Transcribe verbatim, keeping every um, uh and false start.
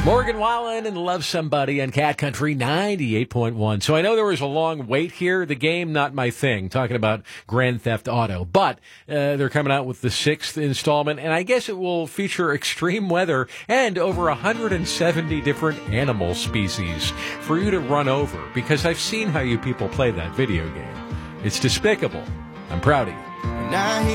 Morgan Wallen and Love Somebody on Cat Country ninety-eight point one. So I know there was a long wait here. The game, not my thing, talking about Grand Theft Auto. But uh, they're coming out with the sixth installment, and I guess it will feature extreme weather and over one hundred seventy different animal species for you to run over, because I've seen how you people play that video game. It's despicable. I'm proud of you.